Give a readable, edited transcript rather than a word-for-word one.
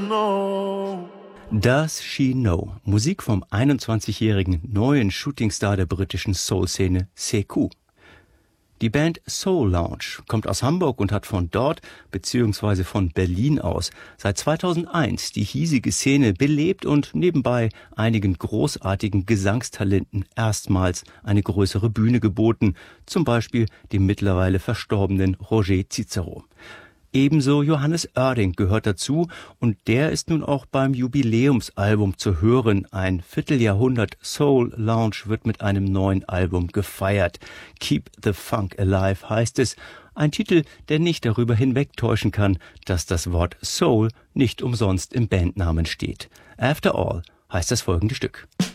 know. Does She Know? Musik vom 21-jährigen neuen Shootingstar der britischen Soul-Szene Sekou. Die Band Soul Lounge kommt aus Hamburg und hat von dort bzw. von Berlin aus seit 2001 die hiesige Szene belebt und nebenbei einigen großartigen Gesangstalenten erstmals eine größere Bühne geboten, zum Beispiel dem mittlerweile verstorbenen Roger Cicero. Ebenso Johannes Oerding gehört dazu und der ist nun auch beim Jubiläumsalbum zu hören. Ein Vierteljahrhundert Soul Lounge wird mit einem neuen Album gefeiert. Keep the Funk Alive heißt es. Ein Titel, der nicht darüber hinwegtäuschen kann, dass das Wort Soul nicht umsonst im Bandnamen steht. After All heißt das folgende Stück.